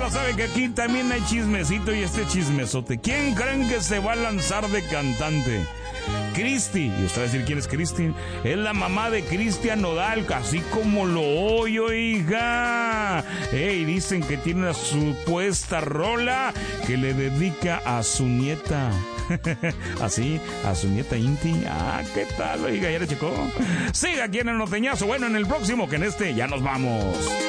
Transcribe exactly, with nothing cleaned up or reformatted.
ya saben que aquí también hay chismecito y este chismesote. ¿Quién creen que se va a lanzar de cantante? Cristi. Y usted va a decir, ¿quién es Cristi? Es la mamá de Cristian Nodal, así como lo oye, hija. Ey, dicen que tiene una supuesta rola que le dedica a su nieta. Así, a su nieta Inti. Ah, ¿qué tal, oiga? ¿Ya le checó? Siga aquí en el norteñazo. Bueno, en el próximo, que en este ya nos vamos.